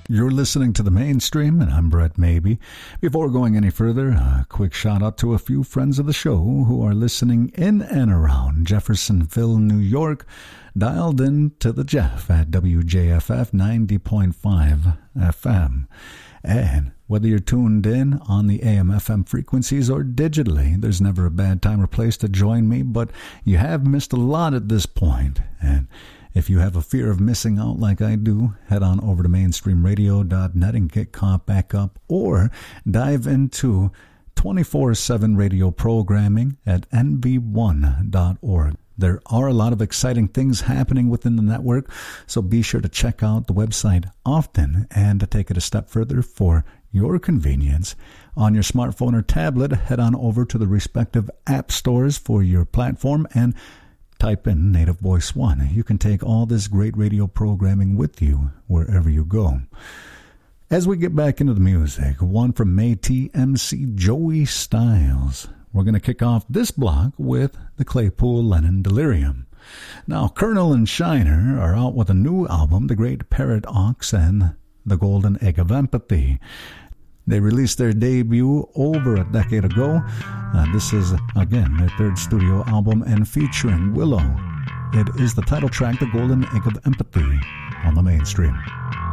You're listening to The Mainstream, and I'm Brett Maybe. Before going any further, a quick shout-out to a few friends of the show who are listening in and around Jeffersonville, New York, dialed in to the Jeff at WJFF 90.5 FM. And whether you're tuned in on the AM/FM frequencies or digitally, there's never a bad time or place to join me, but you have missed a lot at this point. And if you have a fear of missing out like I do, head on over to mainstreamradio.net and get caught back up, or dive into 24/7 radio programming at nv1.org. There are a lot of exciting things happening within the network, so be sure to check out the website often and to take it a step further for your convenience. On your smartphone or tablet, head on over to the respective app stores for your platform and type in Native Voice One. You can take all this great radio programming with you wherever you go. As we get back into the music, one from Métis MC Joey Styles. We're going to kick off this block with the Claypool Lennon Delirium. Now, Colonel and Shiner are out with a new album, The Great Parrot Ox and The Golden Egg of Empathy. They released their debut over a decade ago. This is, again, their third studio album and featuring Willow. It is the title track, The Golden Egg of Empathy, on The Mainstream.